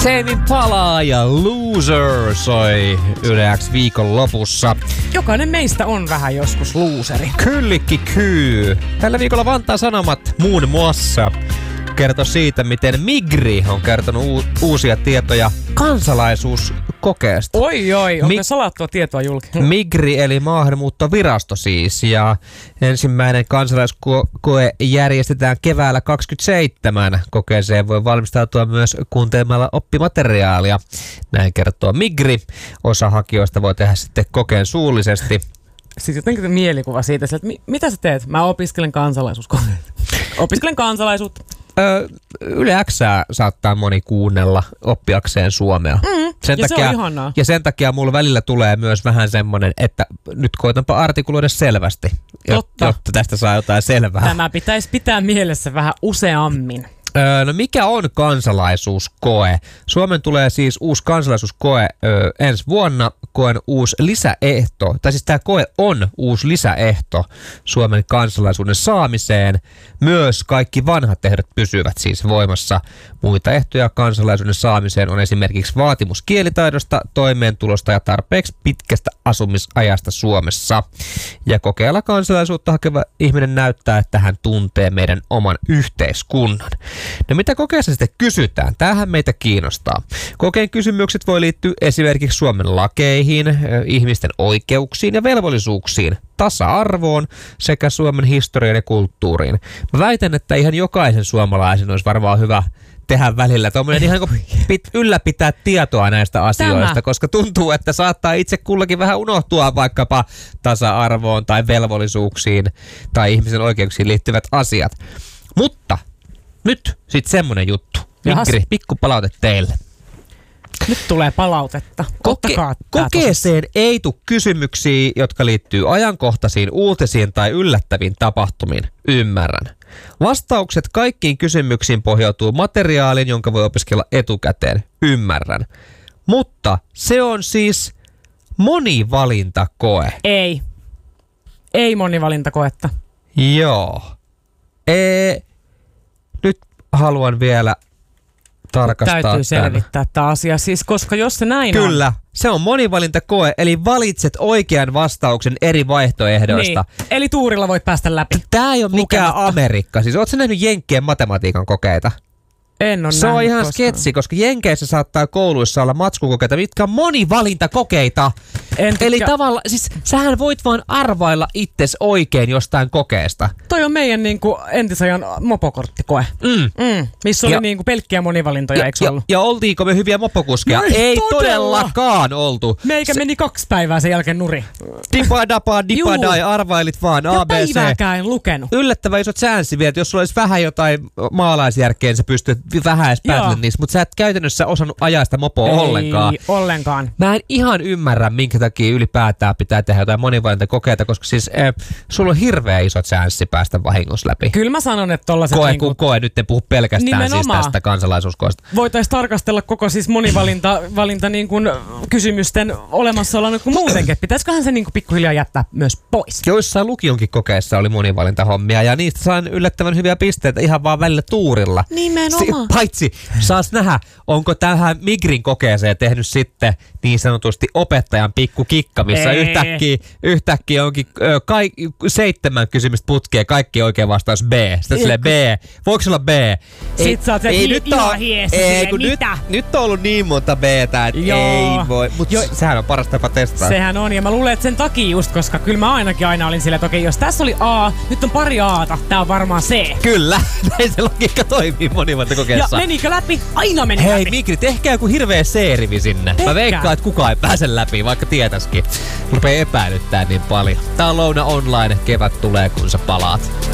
Tame Impala ja Loser soi Yle X viikon lopussa. Jokainen meistä on vähän joskus looseri. Kyllikki kyy. Tällä viikolla Vantaan Sanomat muun muassa kertoi siitä, miten Migri on kertonut uusia tietoja kansalaisuuskokeesta. Oi, onko salattua tietoa julki? Migri eli maahanmuuttovirasto siis, ja ensimmäinen kansalaiskoe järjestetään keväällä 27. Kokeeseen voi valmistautua myös kuuntelemalla oppimateriaalia. Näin kertoo Migri. Osa hakijoista voi tehdä sitten kokeen suullisesti. Siis jotenkin mielikuva siitä, että mitä sä teet? Mä opiskelen kansalaisuuskokeita. Opiskelen kansalaisuutta. Yle X:ää saattaa moni kuunnella oppiakseen suomea. Se on ihanaa. Ja sen takia mulla välillä tulee myös vähän semmonen, että nyt koitanpa artikuloida selvästi, jotta tästä saa jotain selvää. Tämä pitäisi pitää mielessä vähän useammin. No mikä on kansalaisuuskoe? Suomen tulee siis uusi kansalaisuuskoe ensi vuonna. Koen uusi lisäehto, tai siis tämä koe on uusi lisäehto Suomen kansalaisuuden saamiseen. Myös kaikki vanhat ehdot pysyvät siis voimassa. Muita ehtoja kansalaisuuden saamiseen on esimerkiksi vaatimus kielitaidosta, toimeentulosta ja tarpeeksi pitkästä asumisajasta Suomessa. Ja kokeilla kansalaisuutta hakeva ihminen näyttää, että hän tuntee meidän oman yhteiskunnan. No mitä kokeessa sitten kysytään? Tämähän meitä kiinnostaa. Kokeen kysymykset voi liittyä esimerkiksi Suomen lakeihin, ihmisten oikeuksiin ja velvollisuuksiin, tasa-arvoon sekä Suomen historiaan ja kulttuuriin. Mä väitän, että ihan jokaisen suomalaisen olisi varmaan hyvä tehdä välillä tuommoinen ihan ylläpitää tietoa näistä asioista, koska tuntuu, että saattaa itse kullakin vähän unohtua vaikkapa tasa-arvoon tai velvollisuuksiin tai ihmisen oikeuksiin liittyvät asiat. Mutta nyt sitten semmonen juttu. Migri, pikku palaute teille. Nyt tulee palautetta. Kokeeseen ei tule kysymyksiä, jotka liittyy ajankohtaisiin uutisiin tai yllättäviin tapahtumiin. Ymmärrän. Vastaukset kaikkiin kysymyksiin pohjautuu materiaaliin, jonka voi opiskella etukäteen. Ymmärrän. Mutta se on siis monivalintakoe. Ei monivalintakoetta. Joo. Nyt haluan vielä tarkastaa. Täytyy selvittää tämä asia, siis koska jos se näin on. Kyllä, se on monivalintakoe, eli valitset oikean vastauksen eri vaihtoehdoista. Niin, eli tuurilla voit päästä läpi. Tää ei ole mikään Amerikka, siis ootko sä nähnyt Jenkkien matematiikan kokeita? En ole Se on ihan koskaan. sketsi, koska Jenkeissä saattaa kouluissa olla matskukokeita, mitkä on monivalintakokeita. Eli tavallaan, siis sähän voit vaan arvailla itses oikein jostain kokeesta. Toi on meidän entisajan mopokorttikoe. Missä oli pelkkiä monivalintoja, eikö ollut? Ja oltiinko me hyviä mopokuskeja? Ei todellakaan oltu. Meikä meni 2 päivää sen jälkeen nuri. Dipadai, arvailit vaan ja ABC. päivääkään en lukenut. Yllättävän iso chanssi vielä, että jos sulla olisi vähän jotain maalaisjärkeä, niin sä pystyt vähän edes päätellä niistä, mutta sä et käytännössä osannut ajaa sitä mopoa ollenkaan. Ei ollenkaan. Mä en ihan ymmärrä, minkä takia ylipäätään pitää tehdä jotain monivalintakokeita, koska siis sulla on hirveä iso chanssi päästä vahingossa läpi. Kyllä mä sanon, että tollaset koe, nyt en puhu pelkästään siis tästä kansalaisuuskoesta. Voitaisiin tarkastella koko siis monivalinta kysymysten olemassaoloa kuin muutenkin. Pitäisiköhän se pikkuhiljaa jättää myös pois? Joissain lukionkin kokeessa oli monivalintahommia ja niistä sain yllättävän hyviä pisteitä ihan vaan välillä tuurilla. Nimenomaan. Paitsi, saas nähdä, onko tähän Migrin kokeeseen tehnyt sitten niin sanotusti opettajan pikkukikka, missä yhtäkkiä onkin 7 kysymystä putkeen, kaikki oikein vastaus B. Sitten silleen B. Voiko olla B? Sitten sä oot nyt on ollut niin monta B:tä, että ei voi. Mutta sehän on paras tapa testaa. Sehän on, ja mä luulen, että sen takia just, koska kyllä mä ainakin aina olin silleen, että okei, jos tässä oli A, nyt on pari A:ta, tää on varmaan C. Kyllä, näin se logiikka toimii monivalintakokeessa. Ja menikö läpi? Aina meni läpi. Hei Migri, tehkää joku hirveä C-rivi sinne. Mä veikkaan, että kukaan ei pääse läpi, vaikka tietäisikin. Rupee epäilyttää niin paljon. Tää on Louna Online, kevät tulee kun sä palaat.